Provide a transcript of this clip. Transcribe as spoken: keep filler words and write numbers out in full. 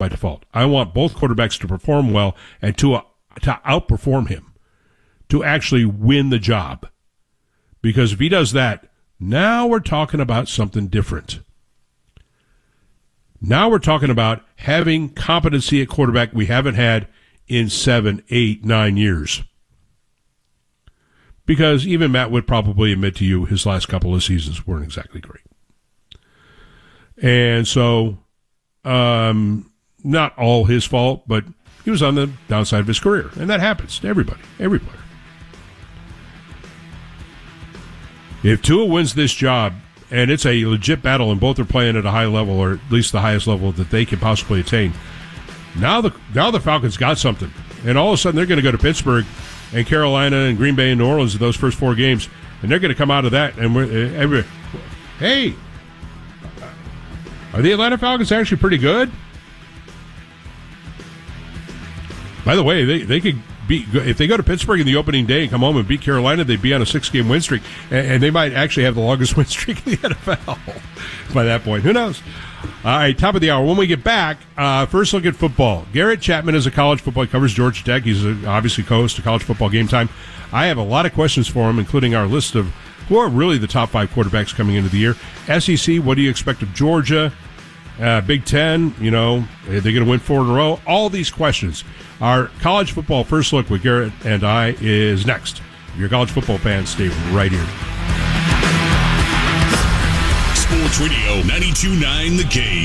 by default. I want both quarterbacks to perform well and to uh, to outperform him, to actually win the job. Because if he does that, now we're talking about something different. Now we're talking about having competency at quarterback we haven't had in seven, eight, nine years. Because even Matt would probably admit to you his last couple of seasons weren't exactly great. And so, um, not all his fault, but he was on the downside of his career. And that happens to everybody, every player. If Tua wins this job, and it's a legit battle, and both are playing at a high level, or at least the highest level that they can possibly attain, now the now the Falcons got something. And all of a sudden, they're going to go to Pittsburgh and Carolina and Green Bay and New Orleans in those first four games, and they're going to come out of that, and we're, every, hey, are the Atlanta Falcons actually pretty good? By the way, they, they could beat, if they go to Pittsburgh in the opening day and come home and beat Carolina, they'd be on a six-game win streak, and, and they might actually have the longest win streak in the N F L by that point. Who knows? All right, top of the hour. When we get back, uh, first look at football. Garrett Chapman is a college football. He covers Georgia Tech. He's a, obviously co-host of College Football Game Time. I have a lot of questions for him, including our list of who are really the top five quarterbacks coming into the year. S E C, what do you expect of Georgia? Uh, Big Ten, you know, are they going to win four in a row? All these questions. Our college football first look with Garrett and I is next. If you're a college football fan, stay right here. Sports Radio ninety-two point nine The Game.